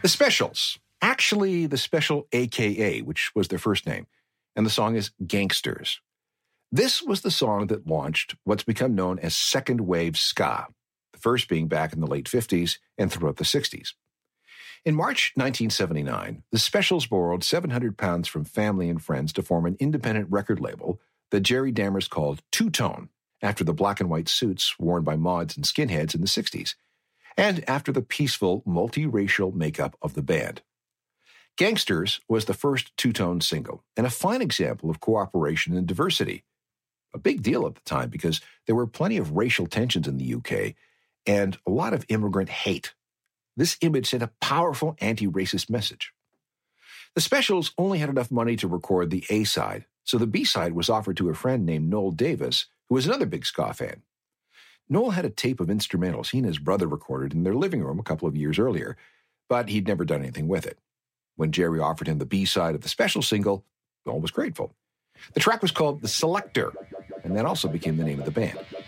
The Specials. Actually, The Special AKA, which was their first name. And the song is Gangsters. This was the song that launched what's become known as second wave ska, the first being back in the late 50s and throughout the 60s. In March 1979, the Specials borrowed 700 pounds from family and friends to form an independent record label that Jerry Dammers called Two Tone, after the black and white suits worn by mods and skinheads in the 60s, and after the peaceful, multiracial makeup of the band. Gangsters was the first two-tone single, and a fine example of cooperation and diversity. A big deal at the time because there were plenty of racial tensions in the UK and a lot of immigrant hate. This image sent a powerful anti-racist message. The Specials only had enough money to record the A-side, so the B-side was offered to a friend named Noel Davis, who was another big ska fan. Noel had a tape of instrumentals he and his brother recorded in their living room a couple of years earlier, but he'd never done anything with it. When Jerry offered him the B-side of the Special single, Noel was grateful. The track was called The Selector, and that also became the name of the band.